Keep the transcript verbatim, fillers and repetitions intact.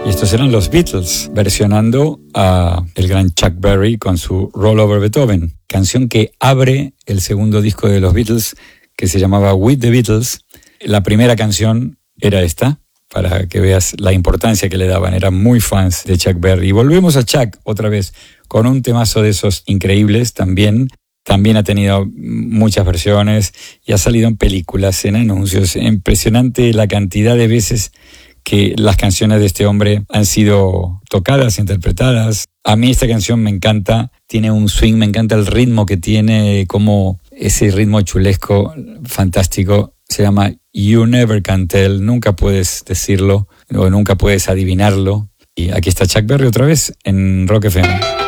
Y estos eran los Beatles, versionando a el gran Chuck Berry con su Roll Over Beethoven, canción que abre el segundo disco de los Beatles, que se llamaba With the Beatles. La primera canción era esta, para que veas la importancia que le daban. Eran muy fans de Chuck Berry. Y volvemos a Chuck otra vez, con un temazo de esos increíbles también. También ha tenido muchas versiones y ha salido en películas, en anuncios. Impresionante la cantidad de veces que las canciones de este hombre han sido tocadas, interpretadas. A mí esta canción me encanta, tiene un swing, me encanta el ritmo que tiene, como ese ritmo chulesco fantástico. Se llama You Never Can Tell, nunca puedes decirlo o nunca puedes adivinarlo. Y aquí está Chuck Berry otra vez en Rock F M.